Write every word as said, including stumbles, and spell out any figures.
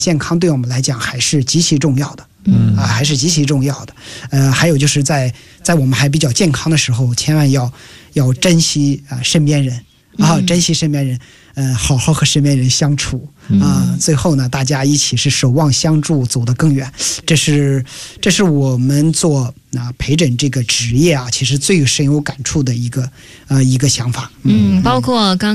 健康对我们来讲还是极其重要的。嗯啊，还是极其重要的。呃，还有就是在在我们还比较健康的时候，千万要要珍惜啊、呃、身边人啊、嗯，珍惜身边人，呃，好好和身边人相处啊、呃。最后呢，大家一起是守望相助，走得更远。这是这是我们做啊、呃、陪诊这个职业啊，其实最深有感触的一个呃一个想法。 嗯，包括刚。